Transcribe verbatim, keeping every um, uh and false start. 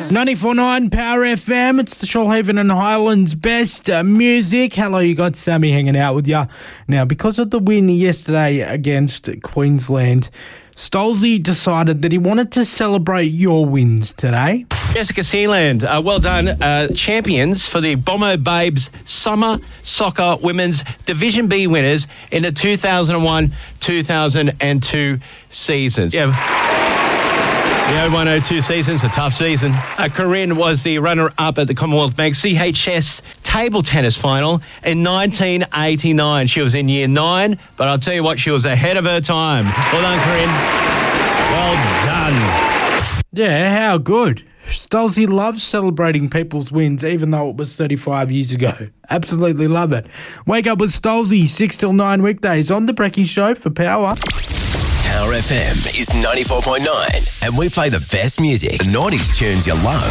ninety-four point nine Power F M. It's the Shoalhaven and Highlands best uh, music. Hello, you got Sammy hanging out with you. Now, because of the win yesterday against Queensland, Stolzy decided that he wanted to celebrate your wins today. Jessica Sealand, uh, well done. Uh, champions for the Bomber Babes Summer Soccer Women's Division B winners in the two thousand one two thousand two seasons. Yeah. The oh one oh two season's a tough season. Uh, Corinne was the runner-up at the Commonwealth Bank C H S table tennis final in nineteen eighty-nine. She was in year nine, but I'll tell you what, she was ahead of her time. Well done, Corinne. Well done. Yeah, how good. Stolzy loves celebrating people's wins, even though it was thirty-five years ago. Absolutely love it. Wake up with Stolzy, six till nine weekdays on The Brekkie Show for Power. Power F M is ninety-four point nine, and we play the best music, the nineties tunes you love.